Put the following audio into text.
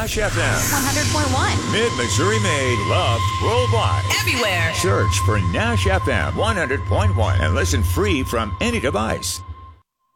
Nash FM. 100.1. Mid-Missouri made. Loved worldwide. Everywhere. Search for Nash FM 100.1 and listen free from any device.